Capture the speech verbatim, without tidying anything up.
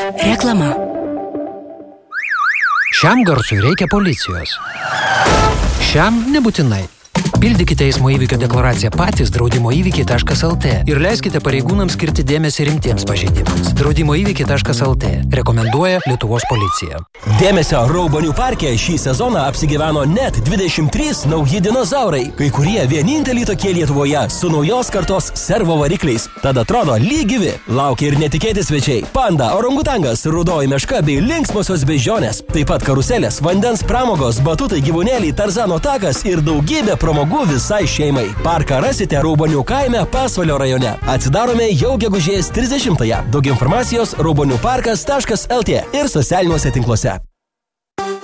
Reklama. Šiam garsui reikia policijos. Šiam nebūtinai. Pildykite eismo įvykio deklaraciją patys draudimo įvykiai taškas lt ir leiskite pareigūnams skirti dėmesį rimtiems pažeidimams. Draudimo įvykiai taškas lt rekomenduoja Lietuvos policija. Dėmesio, Raubonių parke šį sezoną apsigyveno net dvidešimt trys nauji dinozaurai, kai kurie vieninteliai tokie Lietuvoje su naujos kartos servo varikliais. Tad atrodo lyg gyvi. Laukia ir netikėti svečiai. Panda, orangutangas, rudoji meška bei linksmosios beždžionės. Taip pat karuselės, vandens pramogos, batutai, gyvūnėliai, Tarzano takas ir daugybė pramogų visai šeimai. Parką rasite Raubonių kaime Pasvalio rajone. Atsidarome jau gegužės trisdešimtąją. Daug informacijos raubonių parkas taškas lt ir socialiniuose tinkluose.